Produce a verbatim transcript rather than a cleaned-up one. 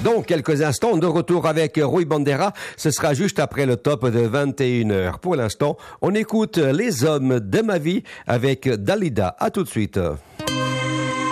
Dans quelques instants, de retour avec Rui Bandera. Ce sera juste après le top de vingt et une heures. Pour l'instant, on écoute Les hommes de ma vie avec Dalida. À tout de suite.